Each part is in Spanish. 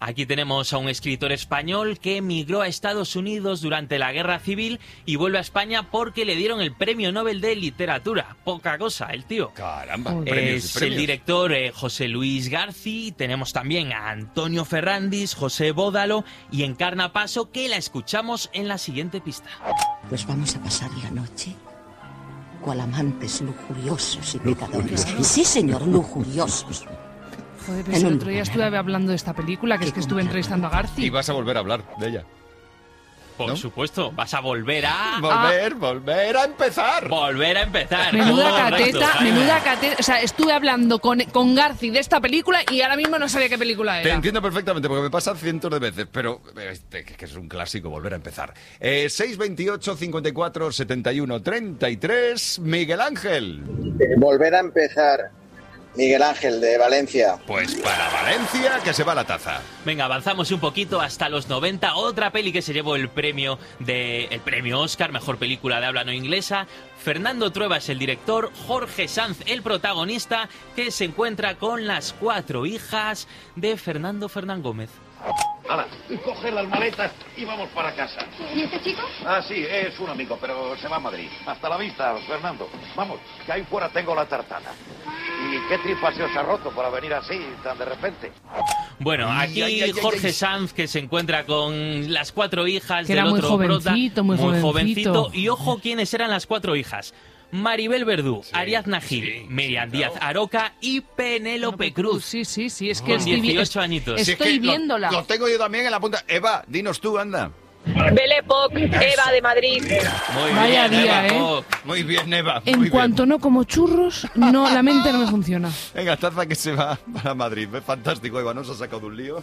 Aquí tenemos a un escritor español que emigró a Estados Unidos durante la Guerra Civil y vuelve a España porque le dieron el Premio Nobel de Literatura. Poca cosa, el tío. Caramba, Es el director José Luis García. Tenemos también a Antonio Ferrandis, José Bódalo y Encarna Paso, que la escuchamos en la siguiente pista. Pues vamos a pasar la noche cual amantes lujuriosos y pecadores. Sí, señor, lujuriosos. Joder, pues el otro día estuve hablando de esta película, que es que estuve entrevistando a Garci. Y vas a volver a hablar de ella. Por supuesto, vas a volver a... Volver a empezar. Volver a empezar. Menuda Correcto, cateta, Jaime. menuda cateta. O sea, estuve hablando con Garci de esta película y ahora mismo no sabía qué película Te era. entiendo perfectamente porque me pasa cientos de veces, pero que es un clásico volver a empezar. 628 54 71 33, Miguel Ángel. Volver a empezar. Miguel Ángel, de Valencia. Pues para Valencia, que se va la taza. Venga, avanzamos un poquito hasta los 90. Otra peli que se llevó el premio Oscar, mejor película de habla no inglesa. Fernando Trueba es el director, Jorge Sanz el protagonista, que se encuentra con las 4 hijas de Fernando Fernán Gómez. Hala, coge las maletas y vamos para casa. ¿Y este chico? Ah, sí, es un amigo, pero se va a Madrid. Hasta la vista, Fernando. Vamos, que ahí fuera tengo la tartana. ¿Y qué tripa se os ha roto para venir así, tan de repente? Bueno, aquí Jorge Sanz, que se encuentra con las 4 hijas Que del era muy otro jovencito, muy jovencito. Y ojo quiénes eran las 4 hijas. Maribel Verdú, Ariadna Gil, Miriam Díaz Aroca y Penélope Cruz. Sí, es que Con 18 añitos. Si es estoy que viéndola. Lo tengo yo también en la punta. Eva, dinos tú, anda. Belle Époque, Eva de Madrid. Muy Vaya bien, día, Eva ¿eh? Poc. Muy bien, Eva. muy En bien. cuanto no como churros, no, la mente no me funciona. Venga, taza que se va para Madrid. Fantástico, Eva, nos ha sacado de un lío.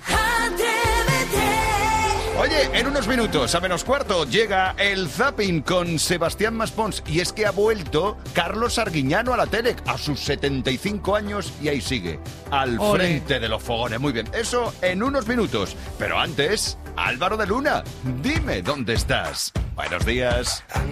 Oye, en unos minutos, a menos cuarto, llega el Zapping con Sebastián Maspons. Y es que ha vuelto Carlos Arguiñano a la tele a sus 75 años y ahí sigue, al Ole. frente de los fogones. Muy bien, eso en unos minutos. Pero antes, Álvaro de Luna, dime dónde estás. Buenos días.